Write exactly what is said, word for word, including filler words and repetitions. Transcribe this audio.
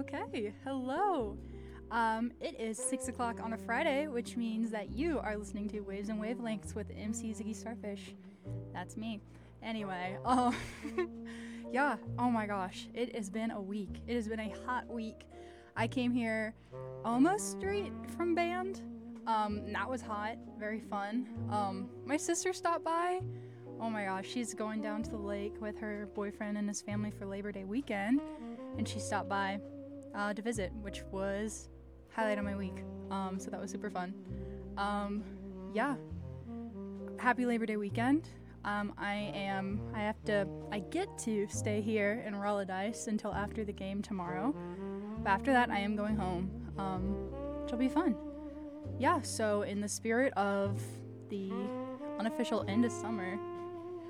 Okay, hello. Um, it is six o'clock on a Friday, which means that you are listening to Waves and Wavelengths with M C Ziggy Starfish. That's me. Anyway, oh, yeah, oh my gosh, it has been a week. It has been a hot week. I came here almost straight from band. Um, that was hot, very fun. Um, my sister stopped by. Oh my gosh, she's going down to the lake with her boyfriend and his family for Labor Day weekend, and she stopped by uh, to visit, which was highlight of my week. Um, so that was super fun. Um, yeah, happy Labor Day weekend. Um, I am, I have to, I get to stay here in Raleigh-Dice until after the game tomorrow. But after that, I am going home, um, which will be fun. Yeah, so in the spirit of the unofficial end of summer,